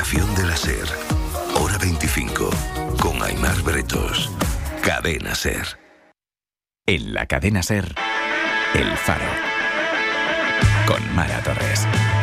Estación de la SER. Hora 25. Con Aimar Bretos. Cadena SER. En la Cadena SER, El Faro. Con Mara Torres.